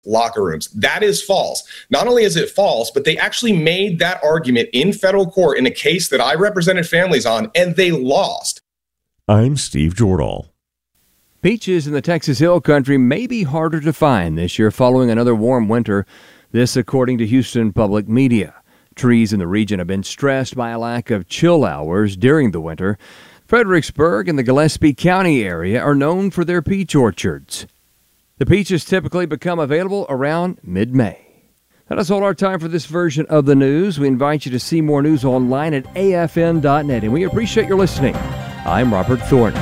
locker rooms. That is false. Not only is it false, but they actually made that argument in federal court in a case that I represented families on, and they lost. I'm Steve Jordahl. Peaches in the Texas Hill Country may be harder to find this year following another warm winter. This according to Houston Public Media. Trees in the region have been stressed by a lack of chill hours during the winter. Fredericksburg and the Gillespie County area are known for their peach orchards. The peaches typically become available around mid-May. That is all our time for this version of the news. We invite you to see more news online at afn.net, and we appreciate your listening. I'm Robert Thornton.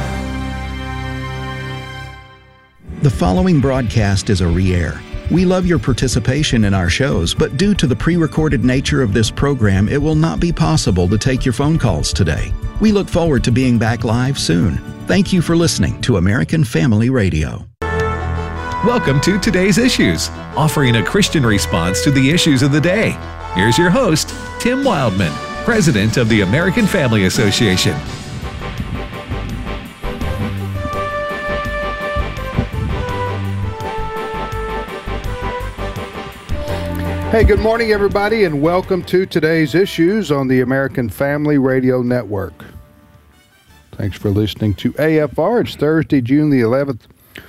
The following broadcast is a re-air. We love your participation in our shows, but due to the pre-recorded nature of this program, it will not be possible to take your phone calls today. We look forward to being back live soon. Thank you for listening to American Family Radio. Welcome to Today's Issues, offering a Christian response to the issues of the day. Here's your host, Tim Wildman, President of the American Family Association. Hey, good morning, everybody, and welcome to Today's Issues on the American Family Radio Network. Thanks for listening to AFR. It's Thursday, June the 11th,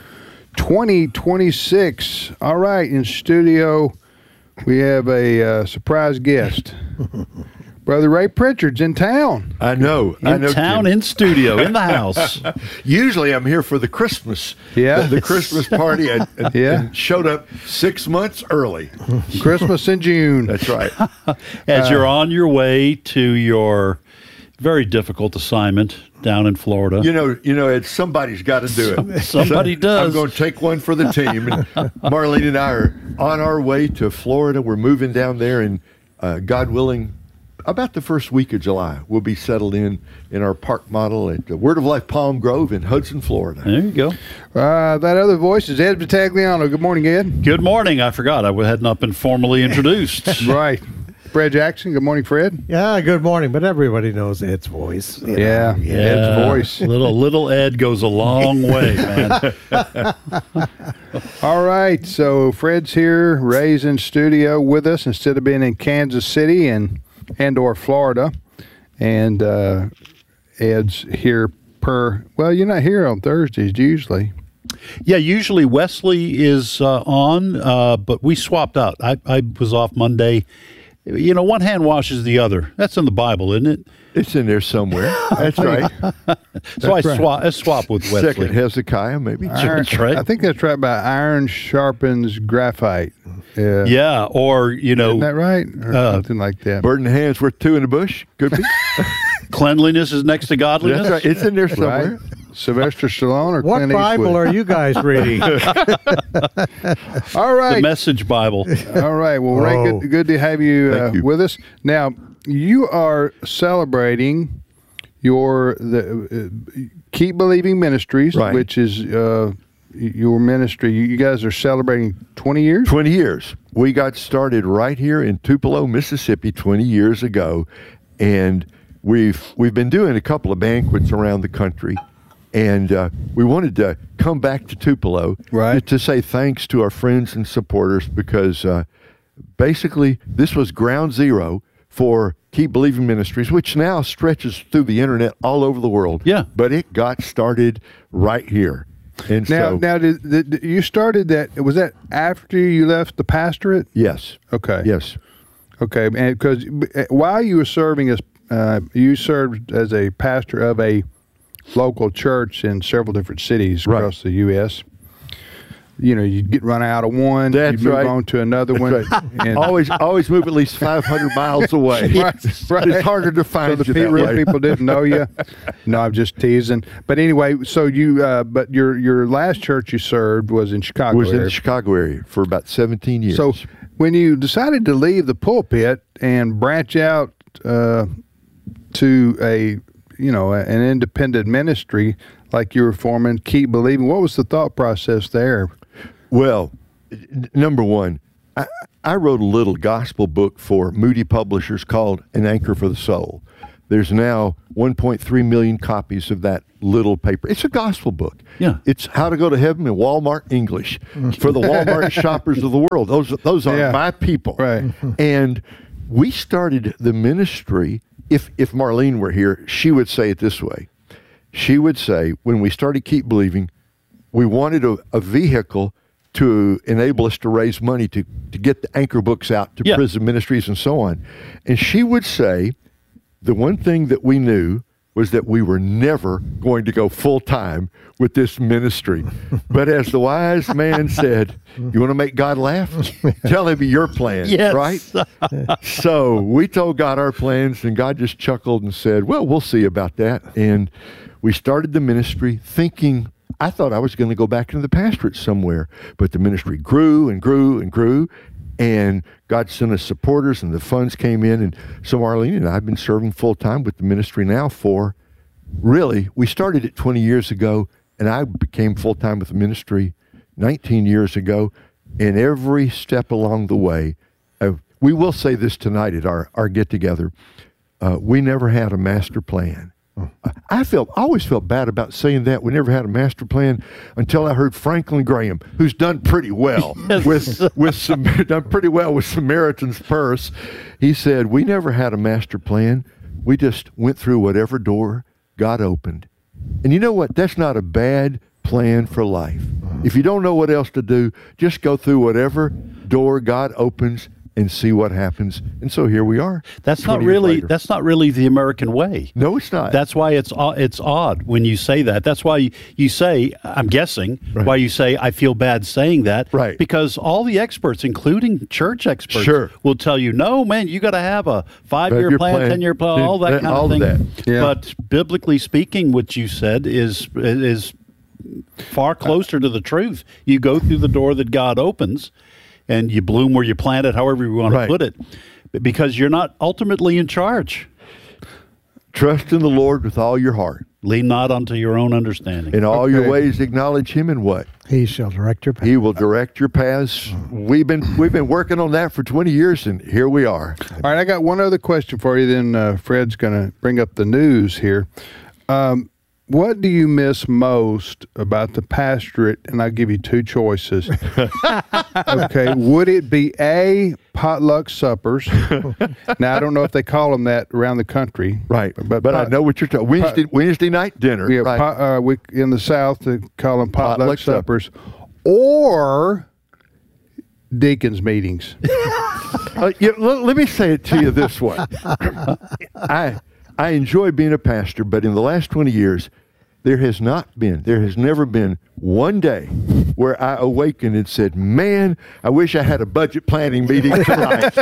2026. All right, in studio, we have a surprise guest. Brother Ray Pritchard's in town. I know. In town, Tim. in studio, in the house. Usually I'm here for the Christmas. Yeah. The Christmas party. And showed up 6 months early. Christmas in June. That's right. As you're on your way to your very difficult assignment down in Florida. You know, somebody's got to do it. Somebody does. I'm going to take one for the team. And Marlene and I are on our way to Florida. We're moving down there, and God willing, about the first week of July, we'll be settled in our park model at the Word of Life Palm Grove in Hudson, Florida. There you go. That other voice is Ed Vitagliano. Good morning, Ed. Good morning. I forgot. I had not been formally introduced. Right. Fred Jackson. Good morning, Fred. Yeah, good morning, but everybody knows Ed's voice. Yeah, Ed's voice. Little Ed goes a long way, man. All right, so Fred's here, Ray's in studio with us instead of being in Kansas City and or Florida, and Ed's here well, you're not here on Thursdays usually. Yeah, usually Wesley is on, but we swapped out. I was off Monday. You know, one hand washes the other. That's in the Bible, isn't it? It's in there somewhere. That's right. So I swap with Wesley. Second Hezekiah, maybe. That's right. I think that's right, by iron sharpens graphite. Yeah, or, Isn't that right? Or something like that. Bird in the hand's worth two in the bush. Could be. Cleanliness is next to godliness. That's right. It's in there somewhere. Right. Sylvester Stallone or What Clint Bible Eastwood? are you guys reading? All right. The Message Bible. All right. Well, Ray, good to have you, with us. Now, you are celebrating the Keep Believing Ministries, right, which is your ministry. You guys are celebrating 20 years? 20 years. We got started right here in Tupelo, Mississippi 20 years ago, and we've been doing a couple of banquets around the country. And we wanted to come back to Tupelo, right, to say thanks to our friends and supporters, because basically this was ground zero for Keep Believing Ministries, which now stretches through the internet all over the world. Yeah. But it got started right here. And now, you started that, was that after you left the pastorate? Yes. Okay. Yes. Okay. And because while you were serving you served as a pastor of a local church in several different cities across the U.S. You know, you get run out of one, you move on to another one. Right. And always move at least 500 miles away. Right. It's harder to find so you the real people didn't know you. No, I'm just teasing. But anyway, so you, but your last church you served was in Chicago. Was in the Chicago area for about 17 years. So when you decided to leave the pulpit and branch out to an independent ministry like you were forming, Keep Believing, what was the thought process there? Well, number one, I wrote a little gospel book for Moody Publishers called An Anchor for the Soul. There's now 1.3 million copies of that little paper. It's a gospel book. Yeah. It's How to Go to Heaven in Walmart English for the Walmart shoppers of the world. Those are my people. Right. And we started the ministry. If Marlene were here, she would say it this way. She would say, when we started Keep Believing, we wanted a vehicle to enable us to raise money to get the anchor books out to prison ministries and so on. And she would say, the one thing that we knew was that we were never going to go full-time with this ministry. But as the wise man said, you want to make God laugh? Tell him your plans, right? So we told God our plans, and God just chuckled and said, well, we'll see about that. And we started the ministry thinking, I thought I was going to go back into the pastorate somewhere. But the ministry grew and grew and grew. And God sent us supporters, and the funds came in. And so Marlene and I have been serving full-time with the ministry now for, really, we started it 20 years ago, and I became full-time with the ministry 19 years ago. And every step along the way, we will say this tonight at our get-together, we never had a master plan. I always felt bad about saying that. We never had a master plan until I heard Franklin Graham, who's done pretty well with Samaritan's Purse. He said, we never had a master plan. We just went through whatever door God opened. And you know what? That's not a bad plan for life. If you don't know what else to do, just go through whatever door God opens and see what happens. And so here we are. That's not really the American way. No, it's not. That's why it's odd when you say that. That's why you say, I'm guessing, why you say, I feel bad saying that. Right. Because all the experts, including church experts, will tell you, no, man, you got to have a 5-year plan, 10-year plan, all that kind of thing. That. Yeah. But biblically speaking, what you said is far closer to the truth. You go through the door that God opens, and you bloom where you plant it, however you want to put it, because you're not ultimately in charge. Trust in the Lord with all your heart. Lean not unto your own understanding. In all your ways acknowledge him, and what? He shall direct your paths. He will direct your paths. We've been working on that for 20 years, and here we are. All right, I got one other question for you, then Fred's going to bring up the news here. What do you miss most about the pastorate? And I'll give you two choices. Okay. Would it be A, potluck suppers? Now, I don't know if they call them that around the country. Right. But I know what you're talking. Wednesday night dinner. Yeah. Right. We in the South, they call them potluck suppers. Or deacons meetings. Let me say it to you this way. I enjoy being a pastor, but in the last 20 years, there has never been one day where I awakened and said, man, I wish I had a budget planning meeting tonight.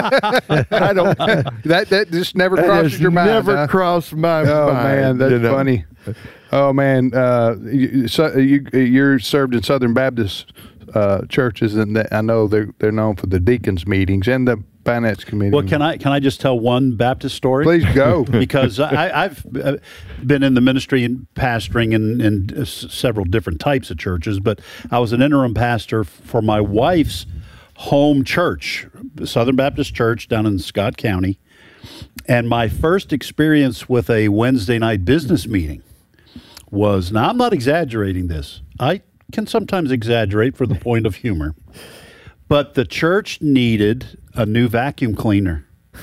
That just never crosses your mind. Never crossed my mind. Oh, man, that's funny. Oh, man, you're served in Southern Baptist churches, and I know they're known for the deacons meetings and the finance committee. Well, can I just tell one Baptist story? Please go. Because I've been in the ministry and pastoring in several different types of churches, but I was an interim pastor for my wife's home church, Southern Baptist Church down in Scott County. And my first experience with a Wednesday night business meeting was, now I'm not exaggerating this. I can sometimes exaggerate for the point of humor. But the church needed a new vacuum cleaner.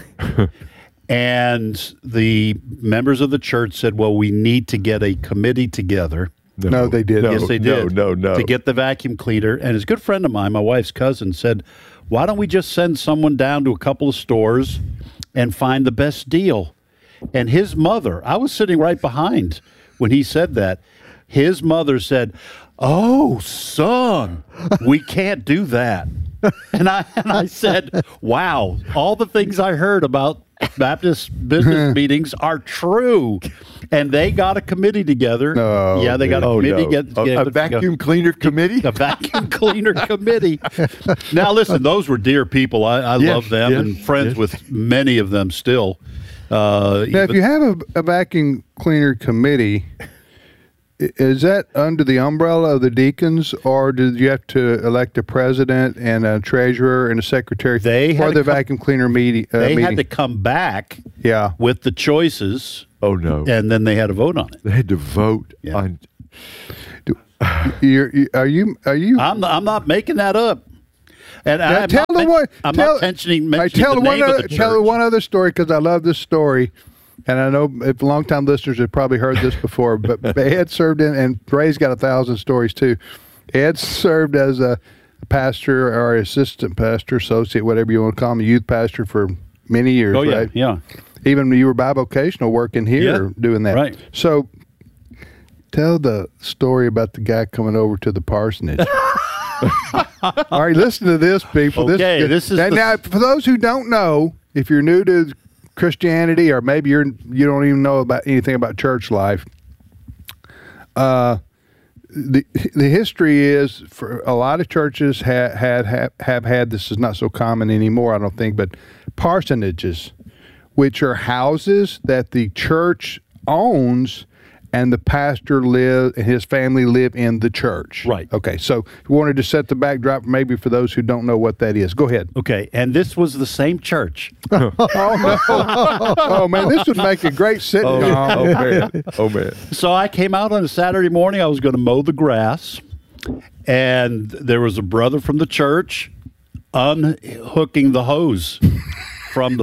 And the members of the church said, well, we need to get a committee together. No, they did. Yes, they did. No. To get the vacuum cleaner. And his good friend of mine, my wife's cousin, said, why don't we just send someone down to a couple of stores and find the best deal? And his mother, I was sitting right behind when he said that. His mother said, oh, son, we can't do that. And I said, wow, all the things I heard about Baptist business meetings are true. And they got a committee together. No, yeah, they got a committee together. A vacuum cleaner committee? A vacuum cleaner committee. Now, listen, those were dear people. I love them and friends with many of them still. Now, if you have a vacuum cleaner committee, is that under the umbrella of the deacons, or did you have to elect a president and a treasurer and a secretary for the vacuum cleaner meeting? They had to come back with the choices. Oh, no. And then they had to vote on it. They had to vote on. Are you? I'm not making that up. And I'm not mentioning tell the name of the church. Tell one other story, because I love this story. And I know if longtime listeners have probably heard this before, but Ed served in, and Ray's got 1,000 stories too. Ed served as a pastor or assistant pastor, associate, whatever you want to call him, a youth pastor for many years, right? Yeah. Even when you were bivocational working here, doing that. Right. So tell the story about the guy coming over to the parsonage. All right, listen to this, people. Okay, this is now for those who don't know, if you're new to Christianity, or maybe you don't even know about anything about church life. The history is, for a lot of churches have had, this is not so common anymore, I don't think, but parsonages, which are houses that the church owns, and the pastor and his family live in the church. Right. Okay, so we wanted to set the backdrop maybe for those who don't know what that is. Go ahead. Okay, and this was the same church. Oh, man, this would make a great sitcom. Oh, man. So I came out on a Saturday morning. I was going to mow the grass, and there was a brother from the church unhooking the hose from the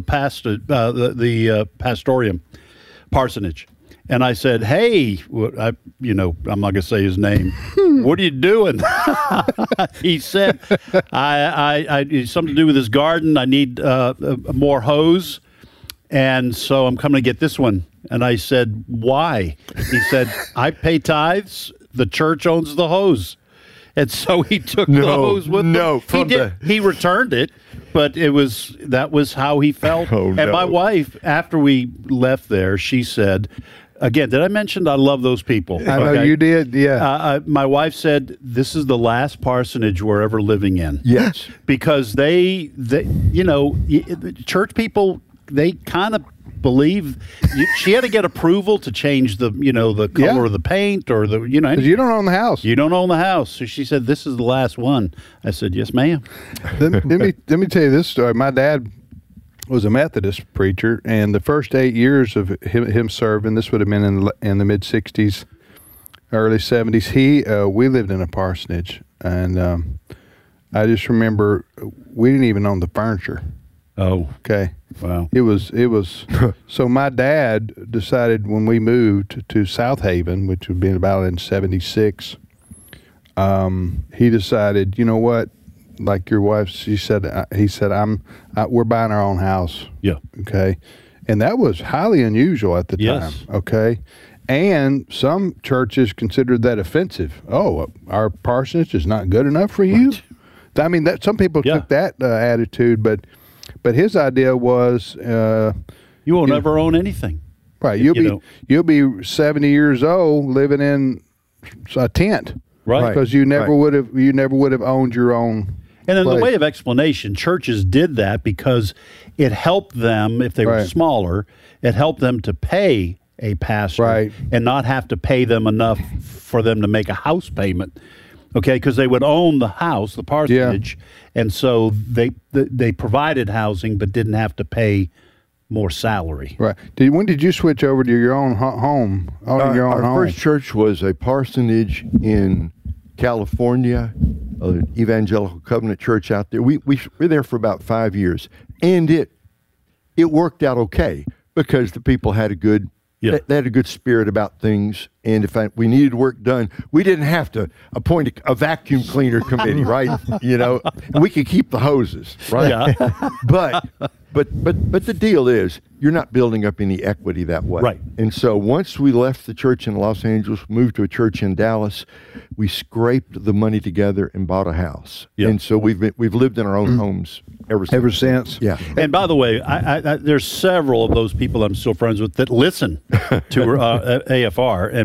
pastorium, parsonage. And I said, "Hey, I'm not going to say his name. What are you doing?" He said, "I something to do with his garden. I need more hose, and so I'm coming to get this one." And I said, "Why?" He said, "I pay tithes. The church owns the hose." And so he took the hose with him. He returned it, but that was how he felt. And my wife, after we left there, she said, again, did I mention I love those people? I know you did, yeah. My wife said, this is the last parsonage we're ever living in. Yes. Because they church people, they kind of believe she had to get approval to change the color of the paint, or because you don't own the house. You don't own the house. So she said, this is the last one. I said, yes, ma'am. Let me tell you this story. My dad was a Methodist preacher, and the first 8 years of him serving, this would have been in the mid 60s, early 70s. We lived in a parsonage, and I just remember we didn't even own the furniture. Oh, okay. Wow. It was so my dad decided when we moved to South Haven, which would be about in 76, he decided, you know what, like your wife, he said, we're buying our own house. Yeah. Okay. And that was highly unusual at the time. Yes. Okay. And some churches considered that offensive. Oh, our parsonage is not good enough for you? Right. I mean, that some people took that attitude, but his idea was you won't ever own anything. Right. You'll be 70 years old living in a tent. Right. Because you never would have owned your own. And in place. the way of explanation, churches did that because it helped them, if they were smaller, it helped them to pay a pastor and not have to pay them enough for them to make a house payment. Okay, because they would own the house, the parsonage, and so they provided housing but didn't have to pay more salary. Right. When did you switch over to your own home? Our first church was a parsonage in California, an evangelical covenant church out there. We were there for about 5 years, and it worked out okay because the people had a good they had a good spirit about things, and if we needed work done, we didn't have to appoint a vacuum cleaner committee, right? We could keep the hoses, right? Yeah. But the deal is, you're not building up any equity that way. Right. And so once we left the church in Los Angeles, moved to a church in Dallas, we scraped the money together and bought a house. Yep. And so we've lived in our own homes ever since. Yeah. And by the way, I there's several of those people I'm still friends with that listen to AFR, and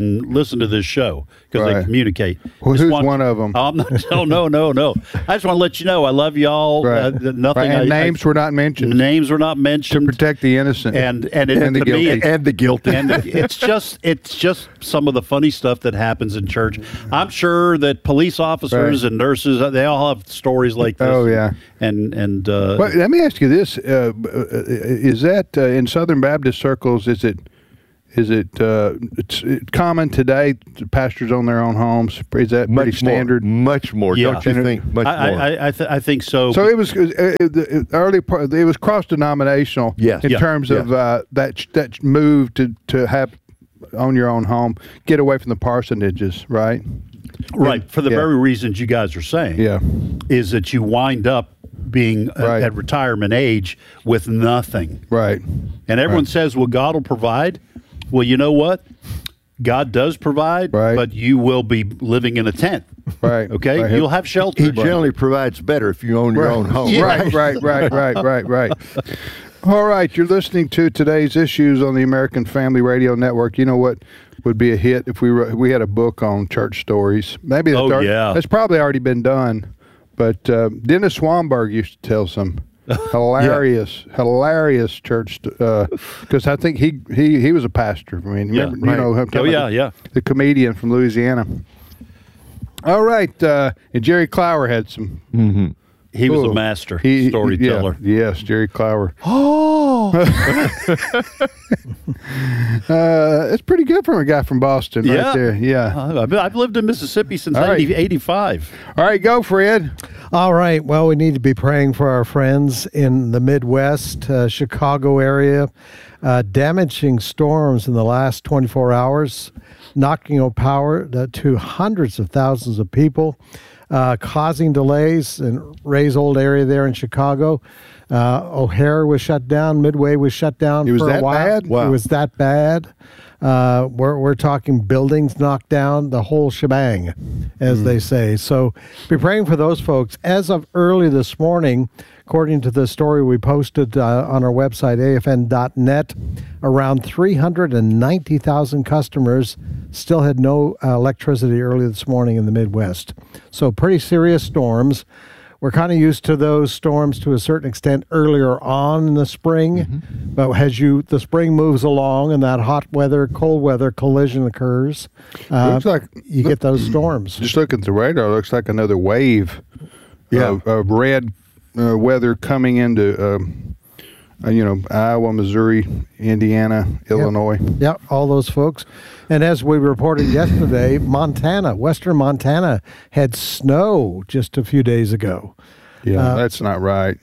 can listen to this show because they communicate. Well, who's one of them? I'm not, no. I just want to let you know I love y'all. Right. Nothing. And names were not mentioned. Names were not mentioned to protect the innocent and the guilty. And the guilty. And it's just some of the funny stuff that happens in church. I'm sure that police officers and nurses, they all have stories like this. Oh yeah. And well, let me ask you this: is that in Southern Baptist circles? Is it it's common today? Pastors own their own homes. Is that pretty standard? Much more. Yeah. Don't you think? Much more. I think so. So it was early part. It was cross denominational. Yes. In terms of that move to have own your own home, get away from the parsonages, right? Right. For the very reasons you guys are saying. Yeah. Is that you wind up being at retirement age with nothing. Right. And everyone says, well, God will provide. Well, you know what? God does provide, but you will be living in a tent. Right. Okay? Right. You'll have shelter. He generally provides better if you own your own home. Yeah. Right. All right. You're listening to Today's Issues on the American Family Radio Network. You know what would be a hit if we had a book on church stories? Maybe that's probably already been done. But Dennis Swanberg used to tell some hilarious church because I think he was a pastor. I mean, remember, you know, the comedian from Louisiana. All right, and Jerry Clower had some. Mm-hmm. He was a master storyteller. Yes, Jerry Clower. Oh, it's pretty good from a guy from Boston, right there. Yeah, I've lived in Mississippi since 85. All right, go, Fred. All right. Well, we need to be praying for our friends in the Midwest, Chicago area. Damaging storms in the last 24 hours, knocking out power to hundreds of thousands of people, causing delays in Ray's old area there in Chicago. O'Hare was shut down. Midway was shut down for a while. Bad? Wow. It was that bad. We're talking buildings knocked down, the whole shebang, as they say. So be praying for those folks. As of early this morning, according to the story we posted on our website, afn.net, around 390,000 customers still had no electricity early this morning in the Midwest. So pretty serious storms. We're kind of used to those storms to a certain extent earlier on in the spring, but as the spring moves along and that hot weather, cold weather collision occurs, looks like you get those storms. Just looking at the radar, it looks like another wave of red weather coming into Iowa, Missouri, Indiana, Illinois. Yeah, all those folks. And as we reported yesterday, western Montana had snow just a few days ago. Yeah, that's not right.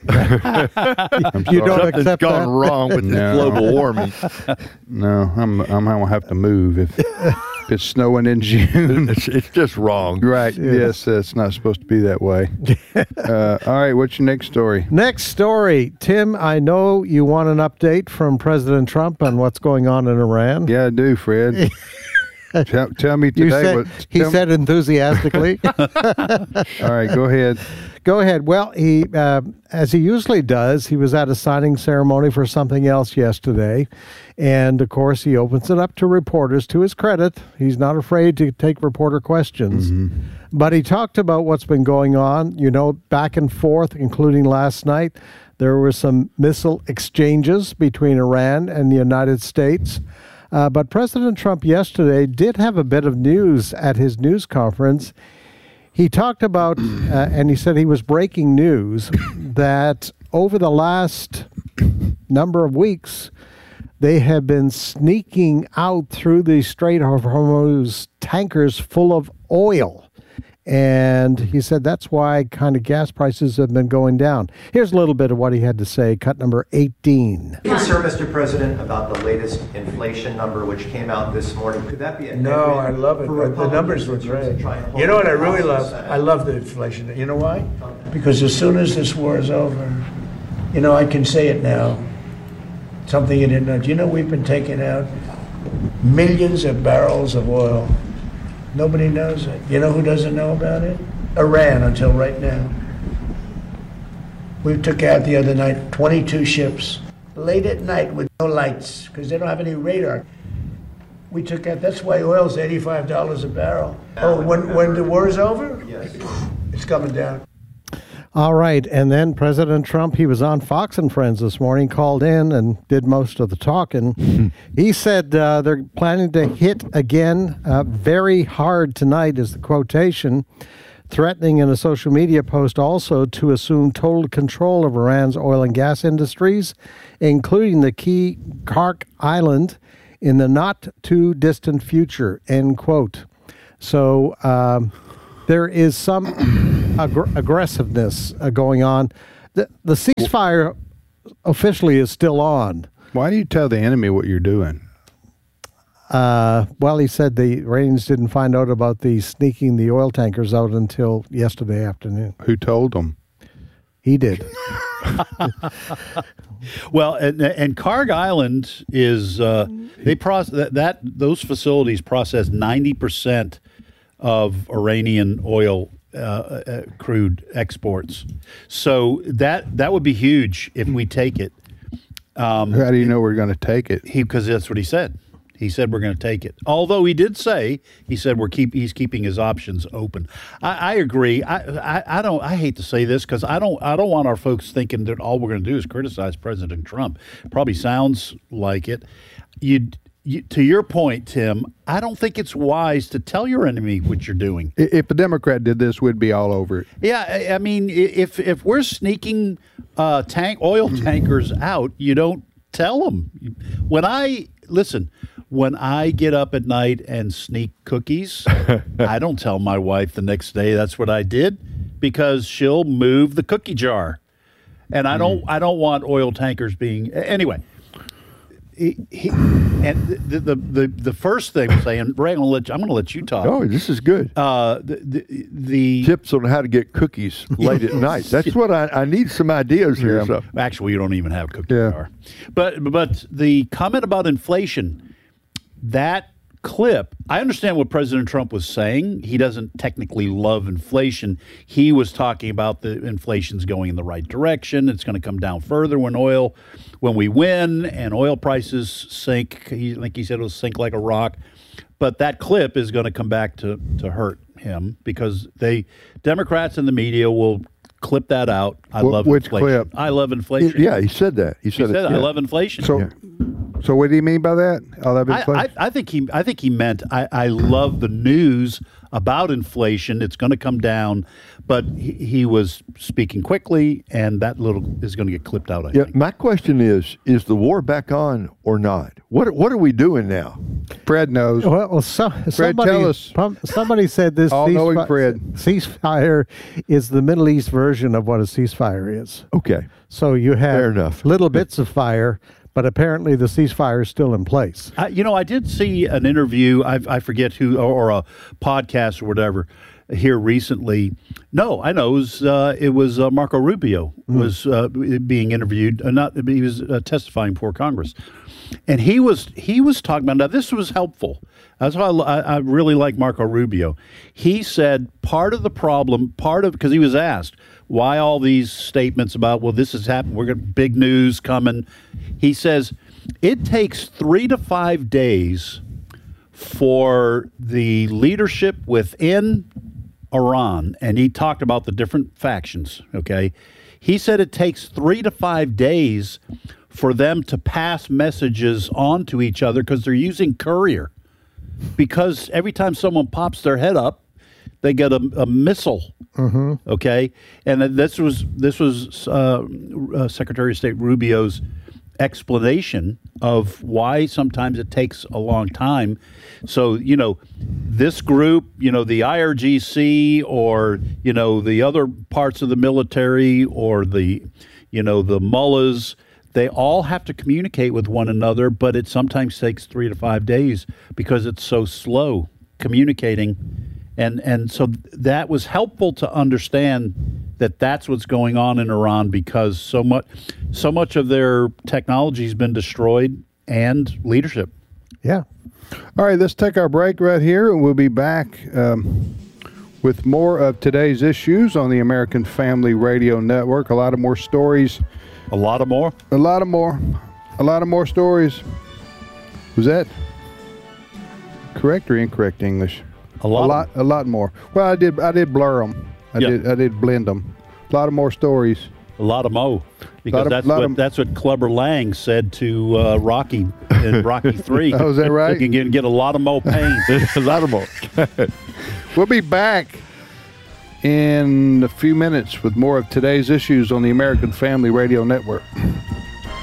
You don't accept Something's gone wrong with global warming. No, I'm gonna have to move if it's snowing in June. It's just wrong. Right. Yes, it's not supposed to be that way. All right, what's your next story? Next story. Tim, I know you want an update from President Trump on what's going on in Iran. Yeah, I do, Fred. Tell me today. He said enthusiastically. All right, go ahead. Go ahead. Well, he, as he usually does, he was at a signing ceremony for something else yesterday. And, of course, he opens it up to reporters. To his credit, he's not afraid to take reporter questions. But he talked about what's been going on, back and forth, including last night. There were some missile exchanges between Iran and the United States. But President Trump yesterday did have a bit of news at his news conference. He talked about, and he said he was breaking news, that over the last number of weeks, they have been sneaking out through the Strait of Hormuz tankers full of oil. And he said that's why kind of gas prices have been going down. Here's a little bit of what he had to say, cut number 18. Sir, Mr. President, about the latest inflation number which came out this morning. Could that be a No, I love it. The numbers look great. You know what I really love? I love the inflation. You know why? Because as soon as this war is over, I can say it now. Something you didn't know. Do you know we've been taking out millions of barrels of oil? Nobody knows it. You know who doesn't know about it? Iran, until right now. We took out the other night 22 ships, late at night with no lights, because they don't have any radar. We took that. That's why oil's $85 a barrel. Oh, when the war's over, Yes. it's coming down. All right, and then President Trump, he was on Fox and Friends this morning, called in and did most of the talking. He said they're planning to hit again very hard tonight, is the quotation, threatening in a social media post also to assume total control of Iran's oil and gas industries, including the key Kark Island, in the not-too-distant future, end quote. So there is some aggressiveness going on. The ceasefire officially is still on. Why do you tell the enemy what you're doing? Well, he said the Iranians didn't find out about the sneaking the oil tankers out until yesterday afternoon. Who told them? He did. Well, and Karg Island is they process those facilities process 90% of Iranian oil crude exports. So that would be huge if we take it. How do you know we're going to take it? Because that's what he said. He said we're going to take it. Although he did say he's keeping his options open. I agree. I hate to say this because I don't want our folks thinking that all we're going to do is criticize President Trump. Probably sounds like it. To your point, Tim, I don't think it's wise to tell your enemy what you're doing. If a Democrat did this, we'd be all over it. Yeah, I mean, if we're sneaking oil tankers out, you don't tell them. When I get up at night and sneak cookies, I don't tell my wife the next day that's what I did, because she'll move the cookie jar, and I don't want oil tankers being anyway. The first thing I'm saying, Ray, I'm going to let you talk. Oh, this is good. The tips on how to get cookies late at night. That's what I need some ideas here. Yeah. So. Actually, you don't even have cookie jar. But the comment about inflation, that clip, I understand what President Trump was saying. He doesn't technically love inflation. He was talking about the inflation's going in the right direction. It's going to come down further when we win and oil prices sink. Like he said, it'll sink like a rock. But that clip is going to come back to hurt him, because Democrats and the media will clip that out. I love inflation. Clip? I love inflation. Yeah, he said that. He said I love inflation. So what do you mean by that? I love inflation. I think he meant I love the news about inflation. It's going to come down, but he was speaking quickly, and that little is going to get clipped out. I think. My question is the war back on or not? What are we doing now? Fred knows. Well, Fred, tell us. Somebody said this all-knowing Fred. Ceasefire is the Middle East version of what a ceasefire is. Okay. So you have Fair enough. little bits of fire, but apparently the ceasefire is still in place. I did see an interview, I forget who, or a podcast or whatever, here recently. No, I know it was Marco Rubio was being interviewed. He was testifying before Congress, and he was talking about. Now, this was helpful. That's why I really like Marco Rubio. He said part of the problem, because he was asked why all these statements about, well, this has happened, we're getting big news coming. He says it takes 3 to 5 days for the leadership within Iran, and he talked about the different factions, okay? He said it takes 3 to 5 days for them to pass messages on to each other, because they're using courier. Because every time someone pops their head up, they get a missile, okay? And this was Secretary of State Rubio's explanation of why sometimes it takes a long time. So, this group, the IRGC, or, the other parts of the military, or the mullahs, they all have to communicate with one another, but it sometimes takes 3 to 5 days because it's so slow communicating. And so that was helpful to understand that that's what's going on in Iran, because so much of their technology has been destroyed, and leadership. Yeah. All right, let's take our break right here, and we'll be back with more of today's issues on the American Family Radio Network. A lot of more stories. A lot of more? A lot of more. A lot of more stories. Was that? correct or incorrect English? A lot more. Well, I did blur them. I did blend them. A lot of more stories. A lot of mo, because that's what Clubber Lang said to Rocky in Rocky 3. Oh, is that right? You can get a lot of mo pain. A lot of more. We'll be back in a few minutes with more of today's issues on the American Family Radio Network.